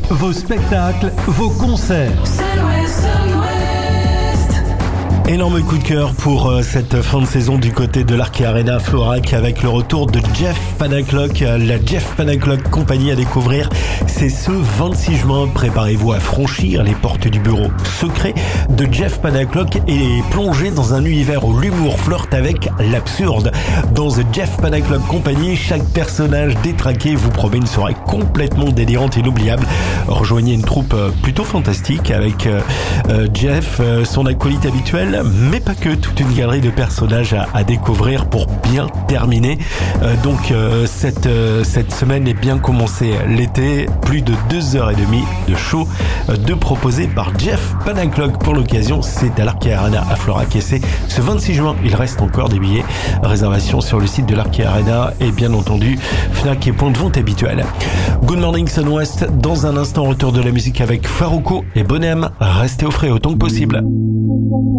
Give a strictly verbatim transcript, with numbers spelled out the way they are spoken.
vos spectacles, vos concerts. Énorme coup de cœur pour euh, cette fin de saison du côté de l'Arkea Arena à Florac avec le retour de Jeff Panaclock, la Jeff Panaclock compagnie à découvrir. C'est ce vingt-six juin. Préparez-vous à franchir les portes du bureau secret de Jeff Panaclock et plonger dans un univers où l'humour flirte avec l'absurde. Dans The Jeff Panaclock Company, chaque personnage détraqué vous promet une soirée complètement délirante et inoubliable. Rejoignez une troupe plutôt fantastique avec euh, euh, Jeff, euh, son acolyte habituel, mais pas que, toute une galerie de personnages à, à découvrir pour bien terminer. Euh, donc euh, cette euh, cette semaine est bien commencée l'été. Plus de deux heures et demie de show euh, de proposé par Jeff Panaclock. Pour l'occasion, c'est à l'Arkea Arena à Florac et c'est ce vingt-six juin. Il reste encore des billets. Réservation sur le site de l'Arkea Arena et bien entendu Fnac et point de vente habituel. Good Morning Sun West. Dans un instant, retour de la musique avec Farouko et Bonhem. Restez au frais autant que possible.